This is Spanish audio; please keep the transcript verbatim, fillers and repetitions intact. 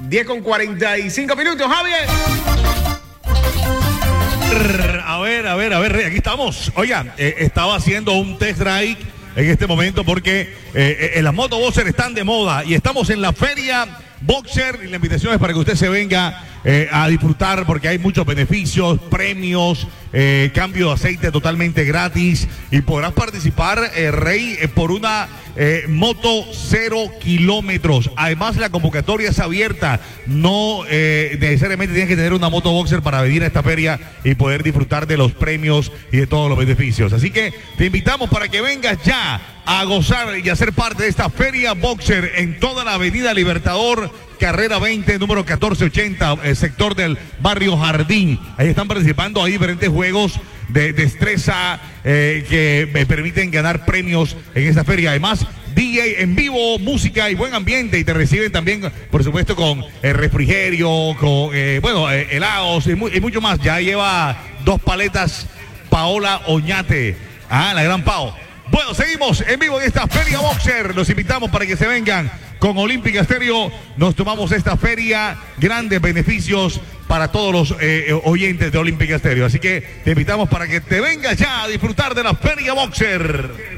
diez con cuarenta y cinco minutos, Javier. A ver, a ver, a ver, aquí estamos. Oigan, eh, estaba haciendo un test drive en este momento porque eh, eh, las motos Boxer están de moda y estamos en la feria Boxer y la invitación es para que usted se venga eh, a disfrutar porque hay muchos beneficios, premios, eh, cambio de aceite totalmente gratis y podrás participar, eh, Rey, eh, por una eh, moto cero kilómetros. Además, la convocatoria es abierta, no eh, necesariamente tienes que tener una moto Boxer para venir a esta feria y poder disfrutar de los premios y de todos los beneficios. Así que te invitamos para que vengas ya a gozar y a ser parte de esta feria Boxer en toda la avenida Libertador, carrera veinte, número catorce ochenta, el sector del barrio Jardín. Ahí están participando, hay diferentes juegos de destreza eh, que me permiten ganar premios en esta feria. Además, D J en vivo, música y buen ambiente, y te reciben también, por supuesto, con eh, refrigerio, con, eh, bueno, eh, helados y, mu y mucho más. Ya lleva dos paletas Paola Oñate, ah, la gran Pao. Bueno, seguimos en vivo en esta feria Boxer. Los invitamos para que se vengan con Olímpica Estéreo. Nos tomamos esta feria, grandes beneficios para todos los eh, oyentes de Olímpica Estéreo. Así que te invitamos para que te vengas ya a disfrutar de la feria Boxer.